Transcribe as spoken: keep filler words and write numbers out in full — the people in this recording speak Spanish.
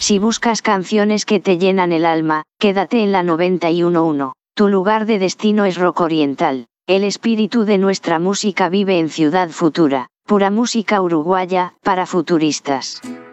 Si buscas canciones que te llenan el alma, quédate en la noventa y uno punto uno. Tu lugar de destino es Rock Oriental. El espíritu de nuestra música vive en Ciudad Futura. Pura música uruguaya, para futuristas.